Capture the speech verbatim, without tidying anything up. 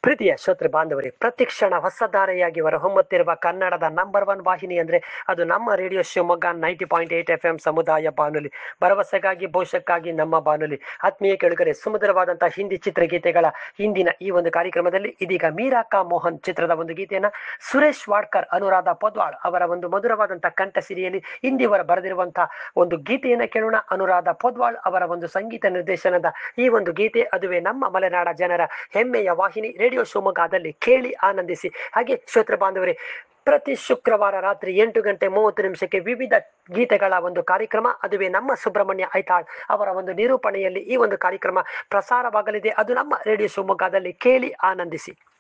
ಪ್ರೀತಿಯ ಶ್ರೋತೃ ಬಾಂಧವರೇ, ಪ್ರತಿಕ್ಷಣ ಹೊಸಧಾರೆಯಾಗಿ ಹೊರಹೊಮ್ಮುತ್ತಿರುವ ಕನ್ನಡದ ನಂಬರ್ ಒನ್ ವಾಹಿನಿ ಅಂದರೆ ಅದು ನಮ್ಮ radio Shivamogga ninety point eight F M ಸಮುದಾಯ ಬಾನುಲಿ. ಭರವಸೆಗಾಗಿ ಭವಿಷ್ಯಕ್ಕಾಗಿ ನಮ್ಮ ಬಾನುಲಿ. ಆತ್ಮೀಯ ಕೆಳಗರೆ, ಸುಮಧುರವಾದಂತಹ ಹಿಂದಿ ಚಿತ್ರಗೀತೆಗಳ ಇಂದಿನ ಈ ಒಂದು ಕಾರ್ಯಕ್ರಮದಲ್ಲಿ ಇದೀಗ ಮೀರಾಕಾ ಮೋಹನ್ ಚಿತ್ರದ ಒಂದು ಗೀತೆಯನ್ನ ಸುರೇಶ್ ವಾಡ್ಕರ್, ಅನುರಾಧ ಪೊದ್ವಾಳ್ ಅವರ ಒಂದು ಮಧುರವಾದಂತಹ ಕಂಠ ಸಿರಿಯಲ್ಲಿ ಹಿಂದಿವರ ಬರೆದಿರುವಂತಹ ಒಂದು ಗೀತೆಯನ್ನ ಕೇಳೋಣ. ಅನುರಾಧ ಪೊದ್ವಾಳ್ ಅವರ ಒಂದು ಸಂಗೀತ ನಿರ್ದೇಶನದ ಈ ಒಂದು ಗೀತೆ, ಅದುವೇ ನಮ್ಮ ಮಲೆನಾಡ ಜನರ ಹೆಮ್ಮೆಯ ವಾಹಿನಿ ರೇಡಿಯೋ ಶಿವಮೊಗ್ಗದಲ್ಲಿ ಕೇಳಿ ಆನಂದಿಸಿ. ಹಾಗೆ ಶ್ರೋತೃ ಬಾಂಧವರೇ, ಪ್ರತಿ ಶುಕ್ರವಾರ ರಾತ್ರಿ ಎಂಟು ಗಂಟೆ ಮೂವತ್ತು ನಿಮಿಷಕ್ಕೆ ವಿವಿಧ ಗೀತೆಗಳ ಒಂದು ಕಾರ್ಯಕ್ರಮ, ಅದುವೇ ನಮ್ಮ ಸುಬ್ರಹ್ಮಣ್ಯ ಐತಾಳ್ ಅವರ ಒಂದು ನಿರೂಪಣೆಯಲ್ಲಿ ಈ ಒಂದು ಕಾರ್ಯಕ್ರಮ ಪ್ರಸಾರವಾಗಲಿದೆ. ಅದು ನಮ್ಮ ರೇಡಿಯೋ ಶಿವಮೊಗ್ಗದಲ್ಲಿ ಕೇಳಿ ಆನಂದಿಸಿ.